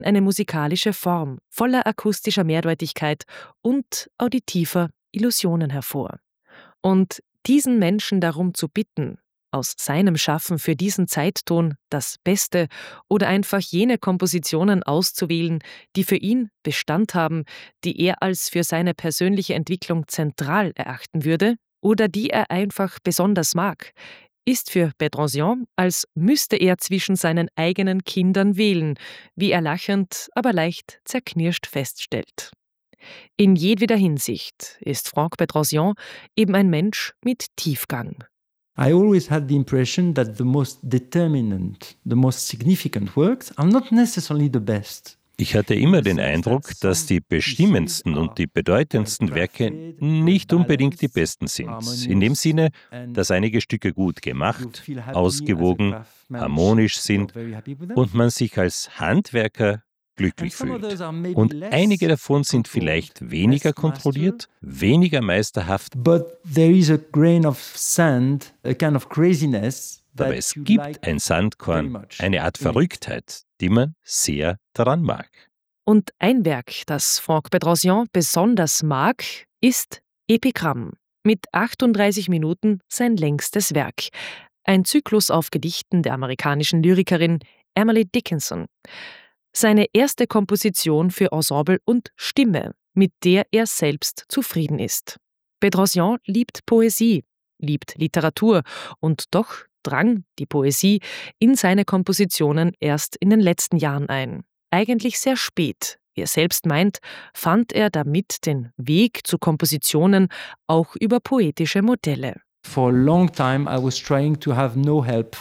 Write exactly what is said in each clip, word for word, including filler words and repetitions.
Eine musikalische Form voller akustischer Mehrdeutigkeit und auditiver Illusionen hervor. Und diesen Menschen darum zu bitten, aus seinem Schaffen für diesen Zeitton das Beste oder einfach jene Kompositionen auszuwählen, die für ihn Bestand haben, die er als für seine persönliche Entwicklung zentral erachten würde oder die er einfach besonders mag, ist für Bedrosian, als müsste er zwischen seinen eigenen Kindern wählen, wie er lachend, aber leicht zerknirscht feststellt. In jedweder Hinsicht ist Franck Bedrosian eben ein Mensch mit Tiefgang. I always had the impression that the most determinant, the most significant works are not necessarily the best. Ich hatte immer den Eindruck, dass die bestimmendsten und die bedeutendsten Werke nicht unbedingt die besten sind. In dem Sinne, dass einige Stücke gut gemacht, ausgewogen, harmonisch sind und man sich als Handwerker glücklich fühlt. Und einige davon sind vielleicht weniger kontrolliert, weniger meisterhaft. But there is a grain of sand, a kind of craziness. Aber es gibt ein Sandkorn, eine Art Verrücktheit, die man sehr daran mag. Und ein Werk, das Franck Bedrosian besonders mag, ist Epigramm. Mit achtunddreißig Minuten sein längstes Werk. Ein Zyklus auf Gedichten der amerikanischen Lyrikerin Emily Dickinson. Seine erste Komposition für Ensemble und Stimme, mit der er selbst zufrieden ist. Bedrosian liebt Poesie, liebt Literatur und doch drang die Poesie in seine Kompositionen erst in den letzten Jahren ein. Eigentlich sehr spät. Wie er selbst meint, fand er damit den Weg zu Kompositionen auch über poetische Modelle. For a long time I was trying to have no help.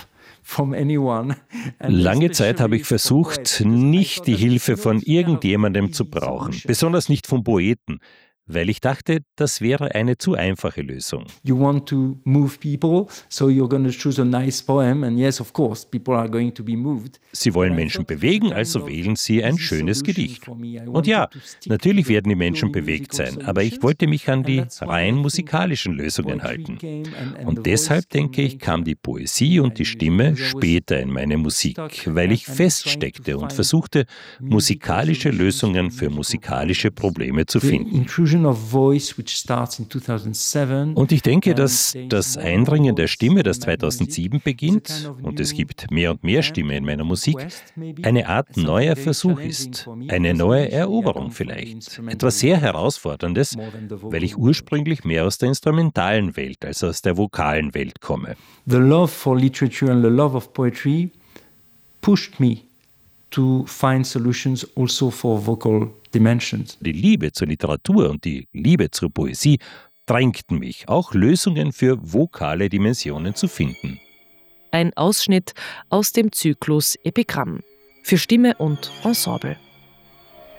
Lange Zeit habe ich versucht, nicht die Hilfe von irgendjemandem zu brauchen, besonders nicht von Poeten, weil ich dachte, das wäre eine zu einfache Lösung. You want to move people, so you're going to choose a nice poem, and yes, of course, people are going to be moved. Sie wollen Menschen bewegen, also wählen sie ein schönes Gedicht. Und ja, natürlich werden die Menschen bewegt sein, aber ich wollte mich an die rein musikalischen Lösungen halten. Und deshalb, denke ich, kam die Poesie und die Stimme später in meine Musik, weil ich feststeckte und versuchte, musikalische Lösungen für musikalische Probleme zu finden. Und ich denke, dass das Eindringen der Stimme, das zweitausendsieben beginnt, und es gibt mehr und mehr Stimme in meiner Musik, eine Art neuer Versuch ist, eine neue Eroberung vielleicht. Etwas sehr Herausforderndes, weil ich ursprünglich mehr aus der instrumentalen Welt als aus der vokalen Welt komme. The love for literature and the love of poetry pushed me to find solutions also for vocal dimensions. Die Liebe zur Literatur und die Liebe zur Poesie drängten mich, auch Lösungen für vokale Dimensionen zu finden. Ein Ausschnitt aus dem Zyklus Epigramm für Stimme und Ensemble.